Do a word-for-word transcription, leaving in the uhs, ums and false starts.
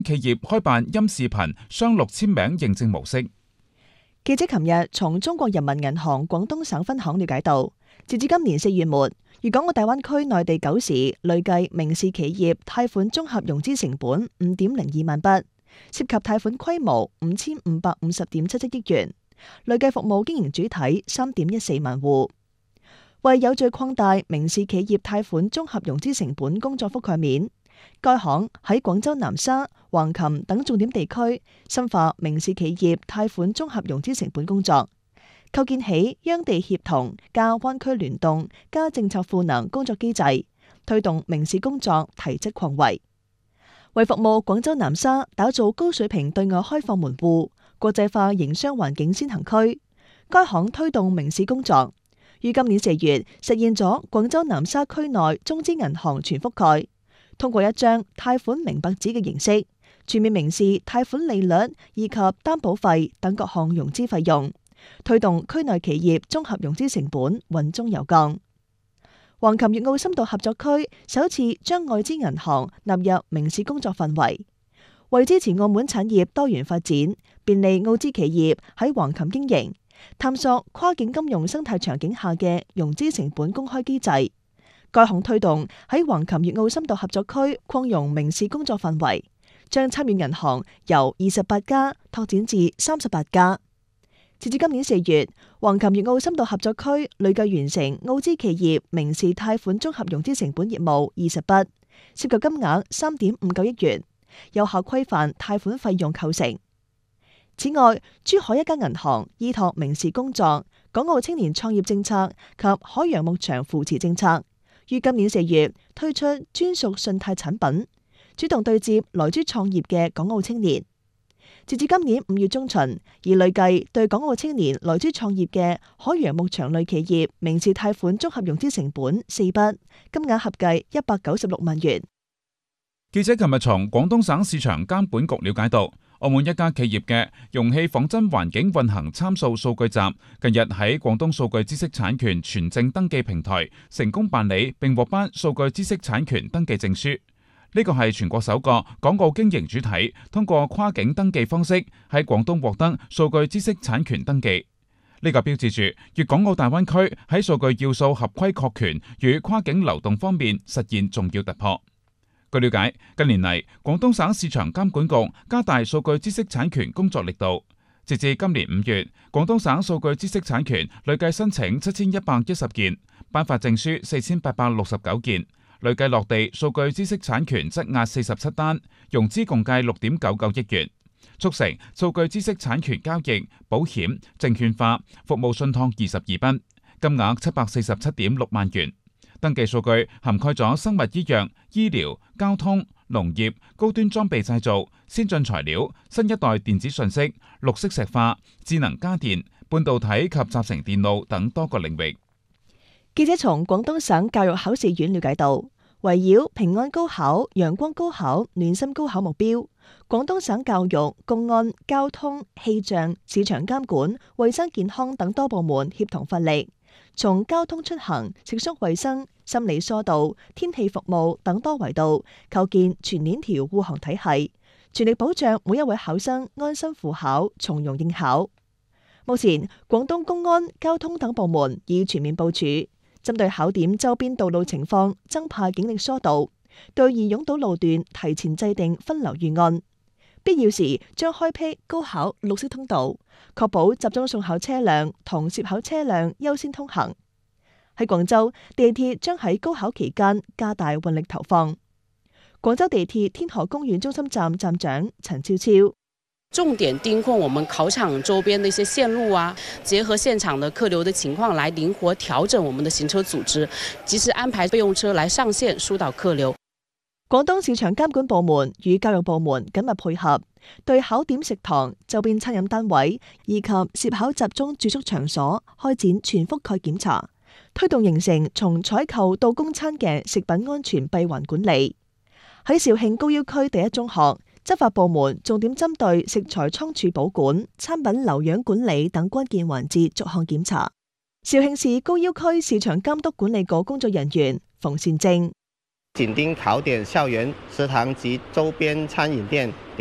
企業開辦音視頻雙錄簽名認證模式。 記者琴日從中國人民銀行廣東省分行了解到，截至今年四月末，粵港澳大灣區內地九市累計明示企業貸款綜合融資成本五點零二萬筆，涉及貸款規模五千五百五十點七七億元，累計服務經營主體三點一四萬戶。為有序擴大明示企業貸款綜合融資成本工作覆蓋面，該行喺廣州南沙、橫琴等重點地區深化明示企業貸款綜合融資成本工作，構建起央地協同加灣區聯動加政策賦能工作機制，推動明示工作提質擴圍。為服務廣州南沙打造高水平對外開放門戶、國際化營商環境先行區，該行推動明示工作，於今年四月實現咗廣州南沙區內中資銀行全覆蓋，通過一張貸款明白紙嘅形式，全面明示貸款利率以及擔保費等各項融資費用，推動區內企業綜合融資成本穩中有降。橫琴粵澳深度合作區首次將外資銀行納入明示工作範圍，為支持澳門產業多元發展，便利澳資企業喺橫琴經營，探索跨境金融生態場景下嘅融資成本公開機制。該行推動喺橫琴粵澳深度合作區擴容明示工作範圍，將參與銀行由二十八家拓展至三十八家。截至今年四月，橫琴粵澳深度合作區累計完成澳資企業明示貸款綜合融資成本業務二十筆，涉及金額三點五九億元，有效規範貸款費用構成。此外，珠海一家銀行依託明示工作、港澳青年創業政策及海洋牧場扶持政策，於今年四月推出專屬信貸產品，主動對接來珠創業嘅港澳青年。截至今年五月中旬，已累計對港澳青年來珠創業嘅海洋牧場類企業明示貸款綜合融資成本四筆，金額合計一百九十六萬元。 記者琴日從廣東省市場監管局了解到，澳門一家企業嘅容器仿真環境運行參數數據集近日喺廣東數據知識產權存證登記平台成功辦理並獲頒數據知識產權登記證書。呢個係全國首個港澳經營主體通過跨境登記方式喺廣東獲得數據知識產權登記。呢個標誌住粵港澳大灣區喺數據要素合規確權與跨境流動方面實現重要突破。據了解，近年嚟廣東省市場監管局加大數據知識產權工作力度。截至今年五月，廣東省數據知識產權累計申請七千一百一十件，頒發證書四千八百六十九件，累計落地數據知識產權質押四十七單，融資共計六點九九億元，促成數據知識產權交易、保險、證券化、服務信託二十二筆，金額七百四十七點六萬元。登記數據涵蓋咗生物醫藥、醫療、交通、農業、高端裝備製造、先進材料、新一代電子信息、綠色石化、智能家電、半導體及集成電路等多個領域。 記者從廣東省教育考試院了解到，圍繞平安高考、陽光高考、暖心高考目標，廣東省教育、公安、交通、氣象、市場監管、衛生健康等多部門協同發力，從交通出行、食宿衛生、心理疏導、天氣服務等多維度構建全鏈條護航體系，全力保障每一位考生安心赴考、從容應考。目前，廣東公安、交通等部門已全面部署，針對考點周邊道路情況增派警力疏導，對易擁堵路段提前制定分流預案，必要時將開闢高考綠色通道，確保集中送考車輛同涉考車輛優先通行。喺廣州，地鐵將喺高考期間加大運力投放。廣州地鐵天河公園中心站站長陳超超。 重點盯控我們考場周邊的一些線路啊，結合現場的客流的情況來靈活調整我們的行車組織，及時安排備用車來上線疏導客流。 廣東市場監管部門與教育部門緊密配合，對考點食堂、周邊餐飲單位以及涉考集中住宿場所開展全覆蓋檢查，推動形成從採購到供餐嘅食品安全閉環管理。喺肇慶高要區第一中學，執法部門重點針對食材倉儲保管、餐品留養管理等關鍵環節逐項檢查。肇慶市高要區市場監督管理局工作人員馮善正。 緊盯考點校園食堂及周邊餐飲店。